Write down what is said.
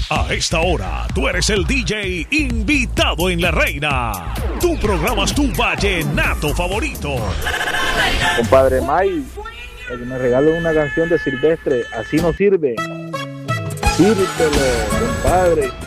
A esta hora, tú eres el DJ invitado en La Reina. Tú programas tu vallenato favorito. Compadre May, el que me regaló una canción de Silvestre, así no sirve. Sírvelo, compadre.